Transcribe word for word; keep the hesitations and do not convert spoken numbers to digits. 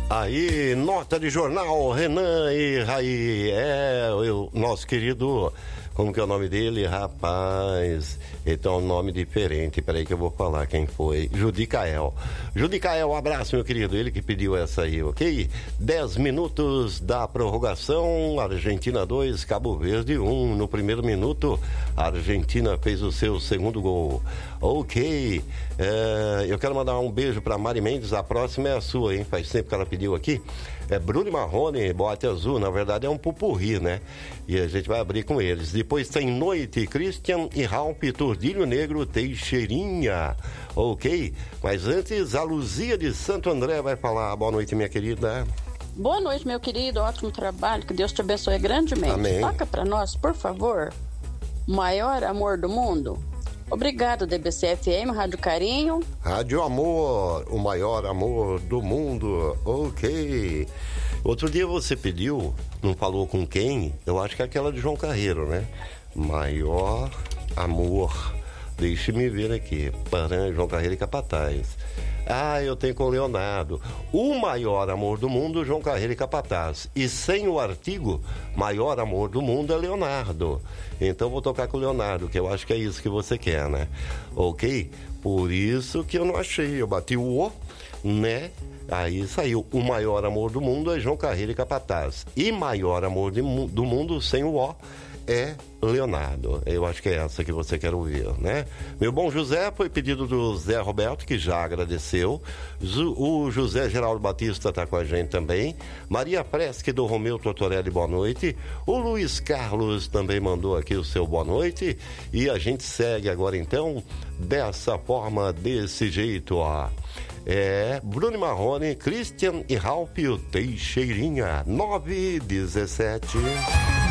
Aí, nota de jornal, Renan e Raí, é, o nosso querido, como que é o nome dele, rapaz, ele tem um nome diferente, peraí que eu vou falar quem foi, Judicael. Judicael, um abraço, meu querido, ele que pediu essa aí, ok? dez minutos da prorrogação, Argentina dois, Cabo Verde um, no primeiro minuto, a Argentina fez o seu segundo gol. Ok, é, eu quero mandar um beijo pra Mari Mendes, a próxima é a sua, hein? Faz tempo que ela pediu aqui. É Bruno Marrone, bote azul, na verdade é um pupurri, né? E a gente vai abrir com eles. Depois tem Noite, Christian e Ralph, Tordilho Negro, Teixeirinha. Ok, mas antes a Luzia de Santo André vai falar. Boa noite, minha querida. Boa noite, meu querido, ótimo trabalho, que Deus te abençoe grandemente. Amém. Toca pra nós, por favor, Maior Amor do Mundo. Obrigado, D B C F M, Rádio Carinho. Rádio Amor, o maior amor do mundo. Ok. Outro dia você pediu, não falou com quem? Eu acho que é aquela de João Carreiro, né? Maior amor. Deixe-me ver aqui. Paran, João Carreiro e Capataz. Ah, eu tenho com o Leonardo. O maior amor do mundo, João Carreiro e Capataz. E sem o artigo, maior amor do mundo é Leonardo. Então vou tocar com o Leonardo, que eu acho que é isso que você quer, né? Ok? Por isso que eu não achei. Eu bati o O, né? Aí saiu. O maior amor do mundo é João Carreiro e Capataz. E maior amor de, do mundo sem o O é Leonardo. Eu acho que é essa que você quer ouvir, né? Meu bom José, foi pedido do Zé Roberto, que já agradeceu. O José Geraldo Batista está com a gente também. Maria Fresque do Romeu Tortorelli, boa noite. O Luiz Carlos também mandou aqui o seu boa noite. E a gente segue agora então dessa forma, desse jeito, ó. É Bruno Marrone, Christian e Ralph Teixeirinha, nove e dezessete.